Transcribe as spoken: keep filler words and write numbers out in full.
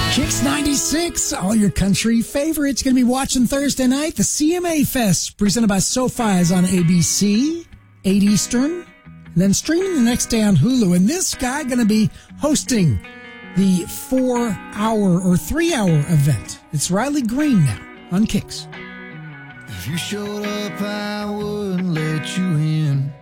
Kicks ninety-six, all your country favorites. Going to be watching Thursday night. The C M A Fest, presented by SoFi, is on A B C, eight Eastern. And then streaming the next day on Hulu. And this guy going to be hosting the four-hour or three-hour event. It's Riley Green now on Kicks. If you showed up, I wouldn't let you in.